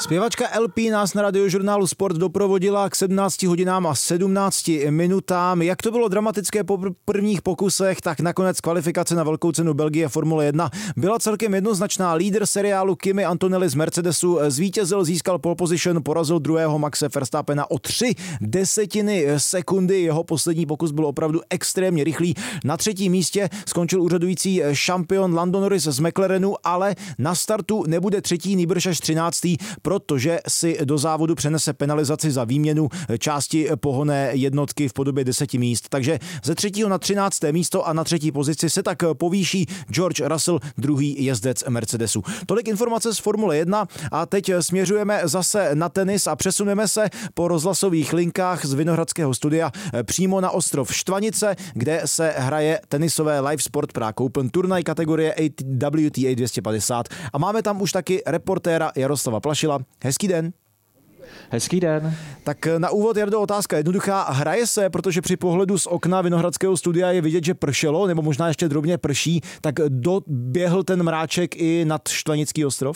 Zpěvačka LP nás na Radiožurnálu Sport doprovodila k 17 hodinám a 17 minutám. Jak to bylo dramatické po prvních pokusech, tak nakonec kvalifikace na velkou cenu Belgie Formule 1 byla celkem jednoznačná. Lídr seriálu Kimi Antonelli z Mercedesu zvítězil, získal pole position, porazil druhého Maxe Verstappena o 0,3 sekundy. Jeho poslední pokus byl opravdu extrémně rychlý. Na třetím místě skončil úřadující šampion Lando Norris z McLarenu, ale na startu nebude třetí, nýbrž až 13., protože si do závodu přenese penalizaci za výměnu části pohonné jednotky v podobě 10 míst. Takže ze 3. na 13. místo a na třetí pozici se tak povýší George Russell, druhý jezdec Mercedesu. Tolik informace z Formule 1 a teď směřujeme zase na tenis a přesuneme se po rozhlasových linkách z Vinohradského studia přímo na ostrov Štvanice, kde se hraje tenisové Live Sport Prague Open turnaj kategorie WTA 250 a máme tam už taky reportéra Jaroslava Plašila. Hezký den. Hezký den. Tak na úvod, Jardo, otázka jednoduchá. Hraje se, protože při pohledu z okna Vinohradského studia je vidět, že pršelo, nebo možná ještě drobně prší, tak doběhl ten mráček i nad Štvanický ostrov?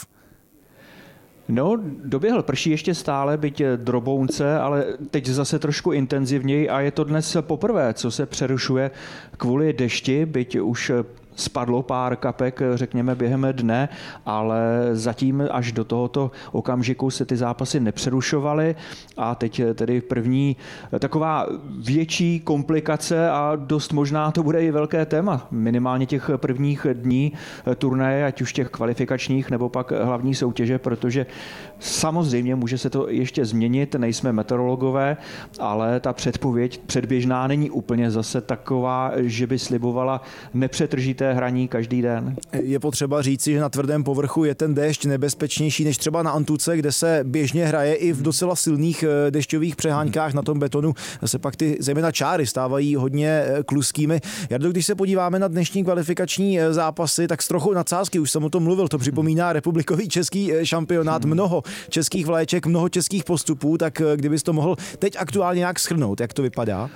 No, doběhl, prší ještě stále, byť drobounce, ale teď zase trošku intenzivněji a je to dnes poprvé, co se přerušuje kvůli dešti, byť už spadlo pár kapek, řekněme, během dne, ale zatím až do tohoto okamžiku se ty zápasy nepřerušovaly a teď tedy první taková větší komplikace a dost možná to bude i velké téma. Minimálně těch prvních dní turnaje, ať už těch kvalifikačních nebo pak hlavní soutěže, protože samozřejmě může se to ještě změnit, nejsme meteorologové, ale ta předpověď předběžná není úplně zase taková, že by slibovala nepřetržité hraní každý den. Je potřeba říci, že na tvrdém povrchu je ten déšť nebezpečnější než třeba na Antuce, kde se běžně hraje i v docela silných dešťových přeháňkách na tom betonu. Se pak ty zejména čáry stávají hodně kluskými. Jardo, když se podíváme na dnešní kvalifikační zápasy, tak s trochou nadsázky, už jsem o tom mluvil, to připomíná republikový český šampionát, mnoho českých vlaječek, mnoho českých postupů, tak kdybys to mohl teď aktuálně nějak shrnout, jak to vypadá?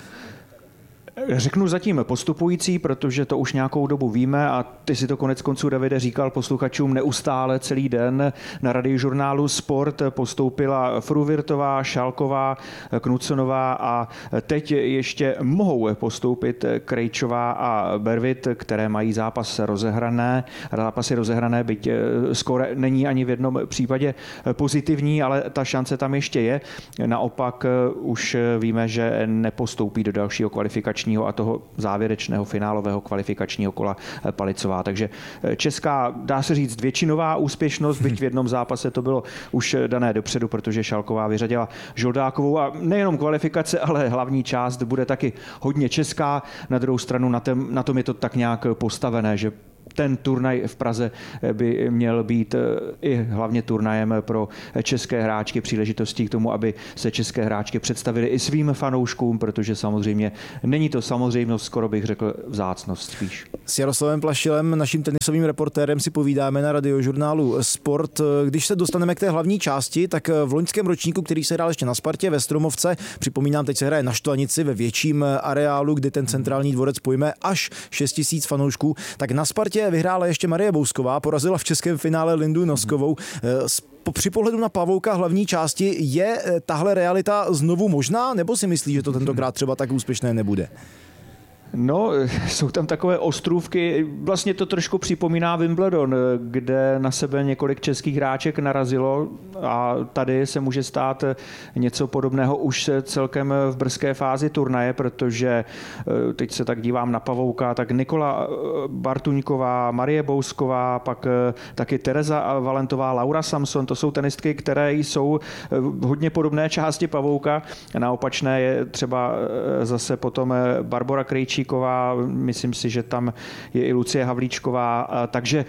Řeknu zatím postupující, protože to už nějakou dobu víme a ty si to konec konců, Davide, říkal posluchačům neustále celý den. Na Radiožurnálu Sport postoupila Fruvirtová, Šálková, Knudsonová a teď ještě mohou postoupit Krejčová a Bervit, které mají zápasy rozehrané, byť skóre není ani v jednom případě pozitivní, ale ta šance tam ještě je. Naopak už víme, že nepostoupí do dalšího kvalifikačního a toho závěrečného finálového kvalifikačního kola Palicová. Takže česká, dá se říct, většinová úspěšnost, byť v jednom zápase to bylo už dané dopředu, protože Šálková vyřadila Žoldákovou a nejenom kvalifikace, ale hlavní část bude taky hodně česká. Na druhou stranu na tom je to tak nějak postavené, že ten turnaj v Praze by měl být i hlavně turnajem pro české hráčky, příležitostí k tomu, aby se české hráčky představily i svým fanouškům, protože samozřejmě není to samozřejmost, skoro bych řekl vzácnost spíš. S Jaroslavem Plašilem, naším tenisovým reportérem, si povídáme na Radiožurnálu Sport. Když se dostaneme k té hlavní části, tak v loňském ročníku, který se hrál ještě na Spartě ve Stromovce, připomínám, teď se hraje na Štvanici ve větším areálu, kde ten centrální dvorec pojme až 6 000 fanoušků, tak na Spartě vyhrála ještě Marie Bousková, porazila v českém finále Lindu Noskovou. Při pohledu na Pavouka hlavní části je tahle realita znovu možná, nebo si myslí, že to tentokrát třeba tak úspěšné nebude? No, jsou tam takové ostrůvky, vlastně to trošku připomíná Wimbledon, kde na sebe několik českých hráček narazilo a tady se může stát něco podobného už celkem v brzké fázi turnaje, protože teď se tak dívám na Pavouka, tak Nikola Bartuňková, Marie Bousková, pak taky Tereza Valentová, Laura Samson, to jsou tenistky, které jsou v hodně podobné části Pavouka. Na opačné je třeba zase potom Barbora Krejčíková, myslím si, že tam je i Lucie Havlíčková, takže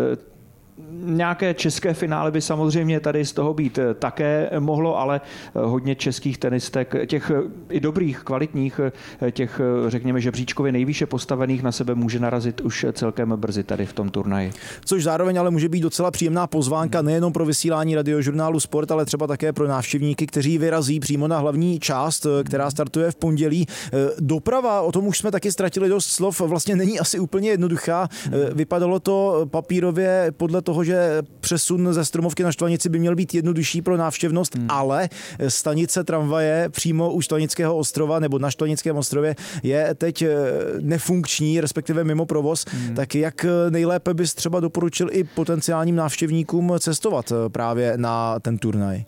nějaké české finále by samozřejmě tady z toho být také mohlo, ale hodně českých tenistek, těch i dobrých, kvalitních, těch řekněme žebříčkově nejvýše postavených na sebe může narazit už celkem brzy tady v tom turnaji. Což zároveň ale může být docela příjemná pozvánka nejenom pro vysílání Radiožurnálu Sport, ale třeba také pro návštěvníky, kteří vyrazí přímo na hlavní část, která startuje v pondělí. Doprava, o tom už jsme taky ztratili dost slov, vlastně není asi úplně jednoduchá. Vypadalo to papírově podle toho, že přesun ze Stromovky na Štvanici by měl být jednodušší pro návštěvnost, ale stanice tramvaje přímo u Štvanického ostrova nebo na Štvanickém ostrově je teď nefunkční, respektive mimo provoz. Tak jak nejlépe bys třeba doporučil i potenciálním návštěvníkům cestovat právě na ten turnaj?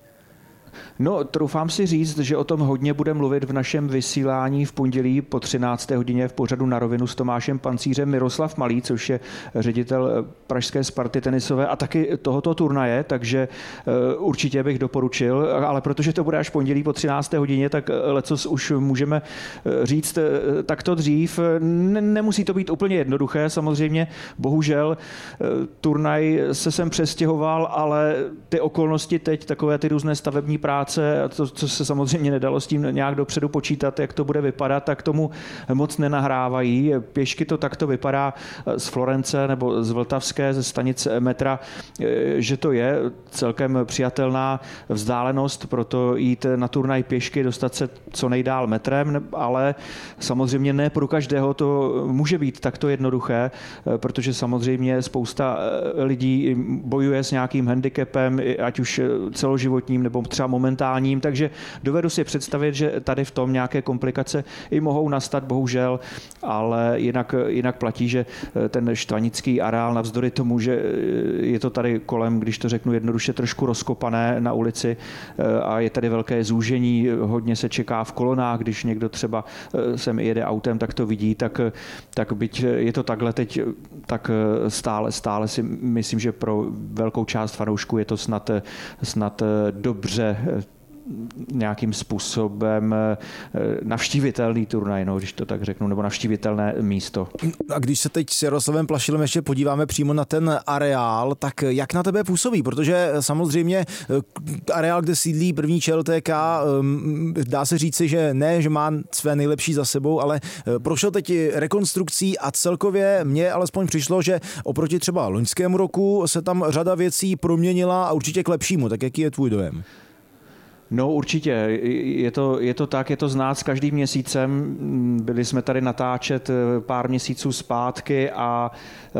No, troufám si říct, že o tom hodně bude mluvit v našem vysílání v pondělí po 13. hodině v pořadu Na rovinu s Tomášem Pancířem Miroslav Malý, což je ředitel pražské Sparty tenisové a taky tohoto turnaje, takže určitě bych doporučil, ale protože to bude až v pondělí po 13. hodině, tak lecos už můžeme říct takto dřív. Nemusí to být úplně jednoduché, samozřejmě, bohužel turnaj se sem přestěhoval, ale ty okolnosti teď, takové ty různé stavební práce a to, co se samozřejmě nedalo s tím nějak dopředu počítat, jak to bude vypadat, tak tomu moc nenahrávají. Pěšky to takto vypadá z Florence nebo z Vltavské, ze stanice metra, že to je celkem přijatelná vzdálenost, proto jít na turnaj pěšky, dostat se co nejdál metrem, ale samozřejmě ne pro každého to může být takto jednoduché, protože samozřejmě spousta lidí bojuje s nějakým handicapem, ať už celoživotním nebo třeba momentálním, takže dovedu si představit, že tady v tom nějaké komplikace i mohou nastat, bohužel, ale jinak platí, že ten štvanický areál navzdory tomu, že je to tady kolem, když to řeknu jednoduše, trošku rozkopané na ulici a je tady velké zúžení, hodně se čeká v kolonách, když někdo třeba sem jede autem, tak to vidí, tak byť je to takhle teď, tak stále si myslím, že pro velkou část fanoušků je to snad dobře nějakým způsobem navštívitelný turnaj, no, když to tak řeknu, nebo navštívitelné místo. A když se teď s Jaroslavem Plašilem ještě podíváme přímo na ten areál, tak jak na tebe působí? Protože samozřejmě areál, kde sídlí první ČLTK, dá se říci, že ne, že má své nejlepší za sebou, ale prošel teď rekonstrukcí a celkově mně alespoň přišlo, že oproti třeba loňskému roku se tam řada věcí proměnila a určitě k lepšímu. Tak jaký je tvůj dojem? No určitě, je to tak, je to znát s každým měsícem. Byli jsme tady natáčet pár měsíců zpátky a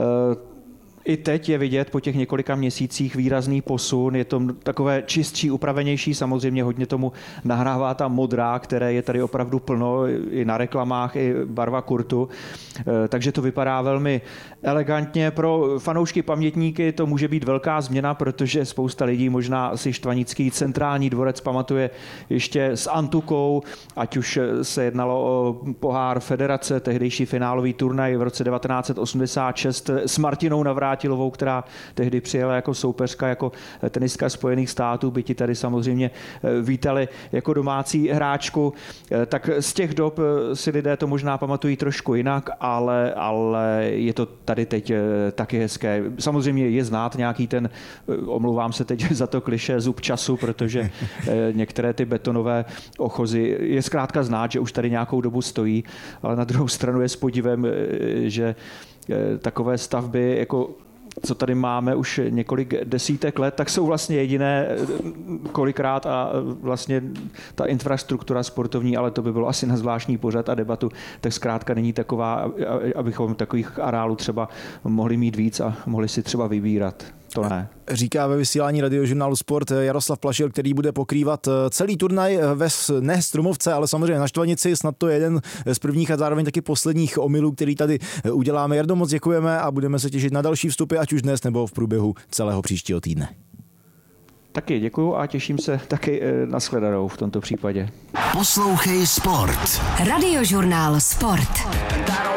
i teď je vidět po těch několika měsících výrazný posun, je to takové čistší, upravenější, samozřejmě hodně tomu nahrává ta modrá, které je tady opravdu plno, i na reklamách, i barva kurtu, takže to vypadá velmi elegantně. Pro fanoušky pamětníky to může být velká změna, protože spousta lidí možná si štvanický centrální dvorec pamatuje ještě s Antukou, ať už se jednalo o pohár federace, tehdejší finálový turnaj v roce 1986 s Martinou Navrátilovou, která tehdy přijela jako soupeřka, jako tenistka Spojených států, byť tady samozřejmě vítali jako domácí hráčku, tak z těch dob si lidé to možná pamatují trošku jinak, ale je to tady teď taky hezké. Samozřejmě je znát nějaký ten, omlouvám se teď za to klišé, zub času, protože některé ty betonové ochozy je zkrátka znát, že už tady nějakou dobu stojí, ale na druhou stranu je s podivem, že takové stavby, jako co tady máme už několik desítek let, tak jsou vlastně jediné kolikrát a vlastně ta infrastruktura sportovní, ale to by bylo asi na zvláštní pořad a debatu, tak zkrátka není taková, abychom takových areálů třeba mohli mít víc a mohli si třeba vybírat. To ne. Říká ve vysílání Radiožurnálu Sport Jaroslav Plašil, který bude pokrývat celý turnaj ne Stromovce, ale samozřejmě na Štvanici. Snad to je jeden z prvních a zároveň taky posledních omylů, který tady uděláme. Jardo, moc děkujeme a budeme se těšit na další vstupy, ať už dnes nebo v průběhu celého příštího týdne. Taky děkuju a těším se taky na shledanou v tomto případě. Poslouchej Sport. Radiožurnál Sport.